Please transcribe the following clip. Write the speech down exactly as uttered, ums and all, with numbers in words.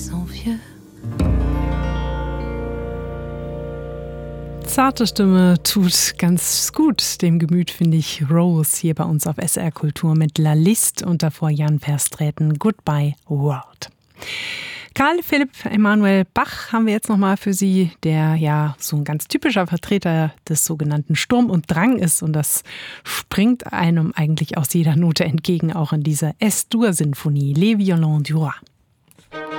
sont vieux. Zarte Stimme tut ganz gut dem Gemüt, finde ich. Rose hier bei uns auf S R Kultur mit La Liste und davor Jan Verstraeten, Goodbye World. Karl Philipp Emanuel Bach haben wir jetzt nochmal für Sie, der ja so ein ganz typischer Vertreter des sogenannten Sturm und Drang ist. Und das springt einem eigentlich aus jeder Note entgegen, auch in dieser Es-Dur-Sinfonie, Les Violons du Roi.